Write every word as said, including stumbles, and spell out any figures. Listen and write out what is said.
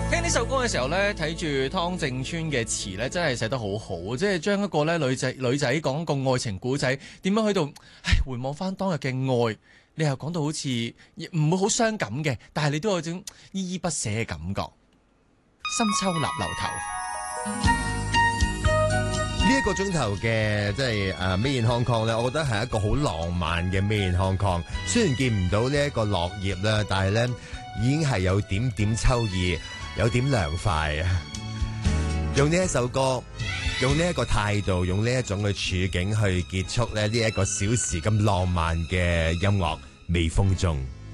聽呢首歌嘅時候咧，睇住湯正川嘅詞咧，真係寫得好好，即係將一個咧女仔女仔講個愛情古仔，點樣喺度，唉，回望翻當日嘅愛，你又講到好似唔會好傷感嘅，但係你都有種依依不捨嘅感覺。深秋立樓頭。 呢一個鐘頭嘅即係誒 Made in Hong Kong 咧，我覺得係一個好浪漫嘅 Made in Hong Kong。雖然見唔到呢一個落葉啦，但係咧已經係有點點秋意，有點涼快啊！用呢一首歌，用呢一個態度，用呢一種嘅處境去結束咧呢一個小時咁浪漫嘅音樂，微風中。